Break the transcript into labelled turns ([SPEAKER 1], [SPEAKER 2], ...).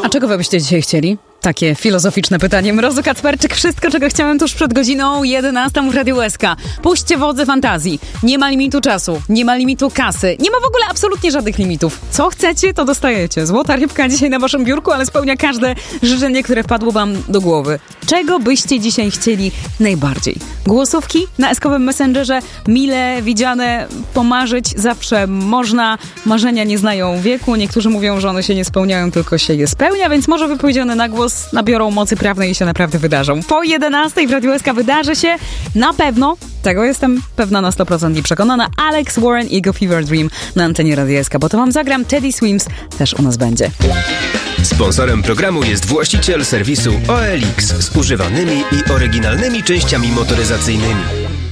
[SPEAKER 1] A czego wy byście dzisiaj chcieli? Takie filozoficzne pytanie. Mrozu Kacperczyk, wszystko, czego chciałem tuż przed godziną 11 w Radiu SK. Puśćcie wodze fantazji. Nie ma limitu czasu, nie ma limitu kasy, nie ma w ogóle absolutnie żadnych limitów. Co chcecie, to dostajecie. Złota rybka dzisiaj na waszym biurku, ale spełnia każde życzenie, które wpadło wam do głowy. Czego byście dzisiaj chcieli najbardziej? Głosówki na eskowym Messengerze, mile widziane, pomarzyć zawsze można. Marzenia nie znają wieku. Niektórzy mówią, że one się nie spełniają, tylko się je spełnia, więc może wypowiedziane na głos nabiorą mocy prawnej i się naprawdę wydarzą. Po 11 w Radiu SK wydarzy się na pewno, tego jestem pewna na 100% i przekonana, Alex Warren i Go Fever Dream na antenie Radia SK, bo to wam zagram. Teddy Swims też u nas będzie.
[SPEAKER 2] Sponsorem programu jest właściciel serwisu OLX z używanymi i oryginalnymi częściami motoryzacyjnymi.